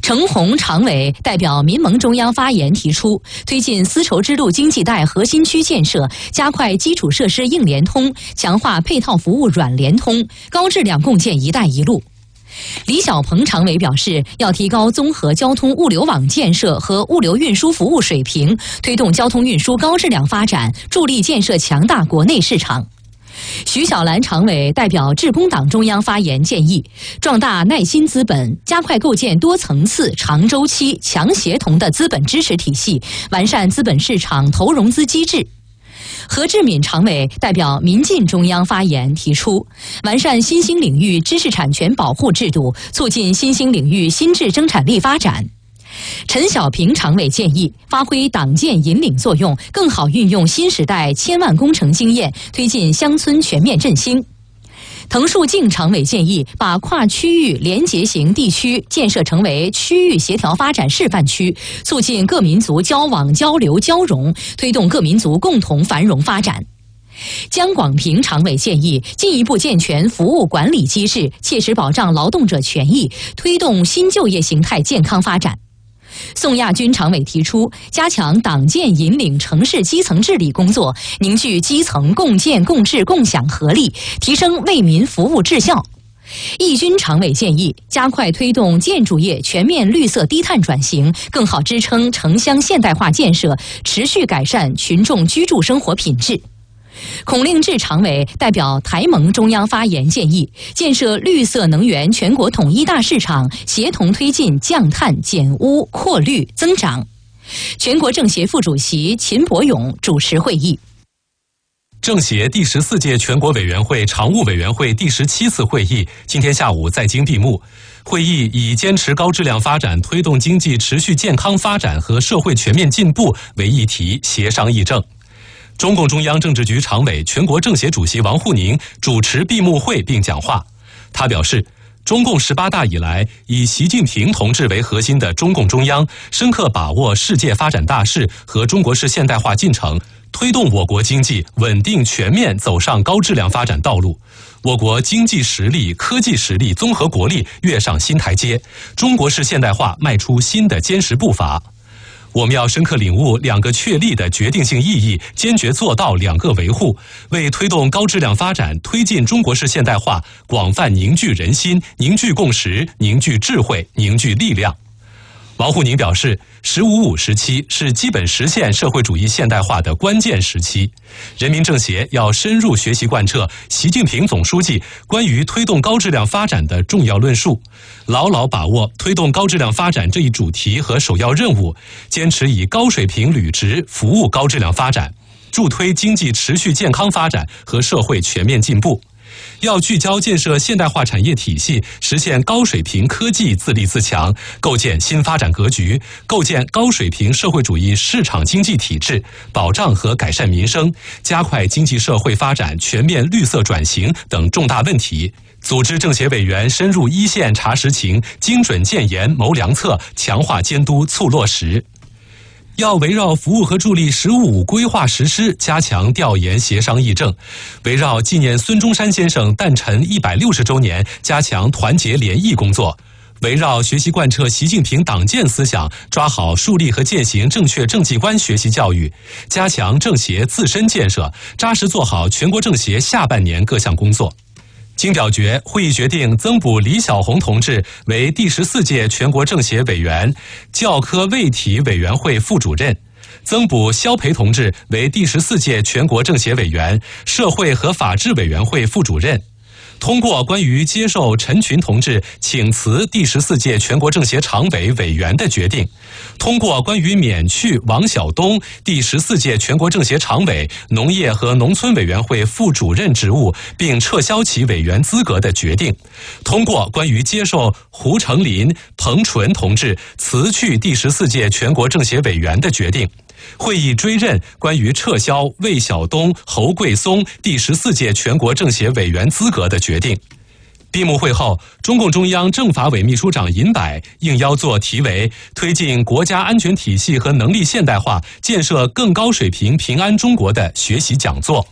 程红常委代表民盟中央发言提出，推进丝绸之路经济带核心区建设，加快基础设施硬联通，强化配套服务软联通，高质量共建“一带一路”。李小鹏常委表示，要提高综合交通物流网建设和物流运输服务水平，推动交通运输高质量发展，助力建设强大国内市场。徐小兰常委代表致公党中央发言建议，壮大耐心资本，加快构建多层次、长周期、强协同的资本支持体系，完善资本市场投融资机制。何志敏常委代表民进中央发言提出，完善新兴领域知识产权保护制度，促进新兴领域新质生产力发展。陈小平常委建议，发挥党建引领作用，更好运用新时代千万工程经验，推进乡村全面振兴。滕树静常委建议，把跨区域联结型地区建设成为区域协调发展示范区，促进各民族交往交流交融，推动各民族共同繁荣发展。江广平常委建议，进一步健全服务管理机制，切实保障劳动者权益，推动新就业形态健康发展。宋亚军常委提出，加强党建引领城市基层治理工作，凝聚基层共建共治共享合力，提升为民服务质效。易军常委建议，加快推动建筑业全面绿色低碳转型，更好支撑城乡现代化建设，持续改善群众居住生活品质。孔令志常委代表台盟中央发言建议，建设绿色能源全国统一大市场，协同推进降碳减污扩绿增长。全国政协副主席秦伯勇主持会议。 政协第14届全国委员会常务委员会第17次会议今天下午在京闭幕。会议以坚持高质量发展，推动经济持续健康发展和社会全面进步为议题协商议政。中共中央政治局常委、全国政协主席王沪宁主持闭幕会并讲话。他表示，中共18大以来，以习近平同志为核心的中共中央深刻把握世界发展大势和中国式现代化进程，推动我国经济稳定全面走上高质量发展道路。我国经济实力、科技实力、综合国力跃上新台阶，中国式现代化迈出新的坚实步伐。我们要深刻领悟2个确立的决定性意义，坚决做到2个维护，为推动高质量发展、推进中国式现代化广泛凝聚人心、凝聚共识、凝聚智慧、凝聚力量。王沪宁表示，“15+5”时期是基本实现社会主义现代化的关键时期，人民政协要深入学习贯彻习近平总书记关于推动高质量发展的重要论述，牢牢把握推动高质量发展这一主题和首要任务，坚持以高水平履职服务高质量发展，助推经济持续健康发展和社会全面进步。要聚焦建设现代化产业体系，实现高水平科技自立自强，构建新发展格局，构建高水平社会主义市场经济体制，保障和改善民生，加快经济社会发展全面绿色转型等重大问题。组织政协委员深入一线查实情，精准建言谋良策，强化监督促落实。要围绕服务和助力“15+5”规划实施，加强调研协商议政；围绕纪念孙中山先生诞辰160周年，加强团结联谊工作；围绕学习贯彻习近平党建思想，抓好树立和践行正确政绩观学习教育，加强政协自身建设，扎实做好全国政协下半年各项工作。经表决，会议决定增补李小红同志为第14届全国政协委员、教科卫体委员会副主任，增补肖培同志为第14届全国政协委员、社会和法制委员会副主任。通过关于接受陈群同志请辞第14届全国政协常委委员的决定，通过关于免去王晓东第14届全国政协常委、农业和农村委员会副主任职务并撤销其委员资格的决定，通过关于接受胡成林、彭纯同志辞去第14届全国政协委员的决定。会议追认关于撤销魏晓东、侯贵松第14届全国政协委员资格的决定。闭幕会后，中共中央政法委秘书长尹柏应邀作题为“推进国家安全体系和能力现代化，建设更高水平平安中国”的学习讲座。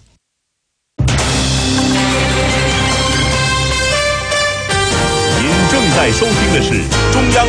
您正在收听的是中央